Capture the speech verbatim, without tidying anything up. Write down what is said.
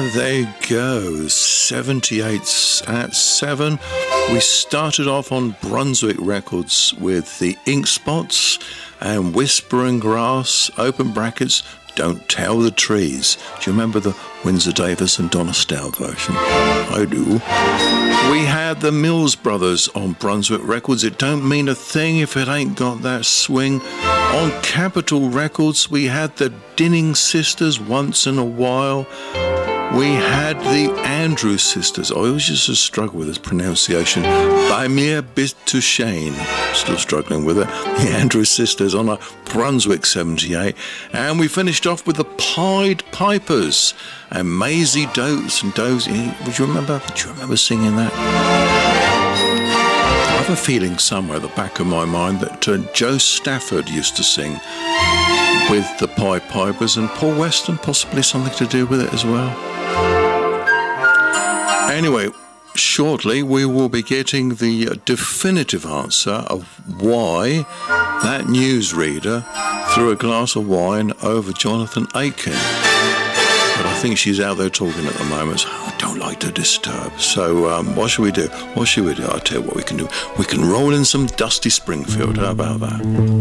There you go, seventy-eight at seven. We started off on Brunswick Records with the Ink Spots and Whispering Grass, open brackets, Don't Tell the Trees. Do you remember the Windsor Davis and Donna Stout version? I do. We had the Mills Brothers on Brunswick Records. It don't mean a thing if it ain't got that swing. On Capitol Records, we had the Dinning Sisters, Once in a While. We had the Andrews Sisters. I always used to struggle with this pronunciation. By mir bist du schön. Still struggling with it. The Andrews Sisters on a Brunswick seventy-eight. And we finished off with the Pied Pipers and Maisie Dotes and Dozy. Would you remember? Do you remember singing that? I have a feeling somewhere at the back of my mind that uh, Joe Stafford used to sing with the Pied Pipers, and Paul Weston, possibly something to do with it as well. Anyway, shortly we will be getting the definitive answer of why that newsreader threw a glass of wine over Jonathan Aitken. But I think she's out there talking at the moment, so I don't like to disturb. So um, what should we do? What should we do? I'll tell you what we can do. We can roll in some Dusty Springfield. How about that?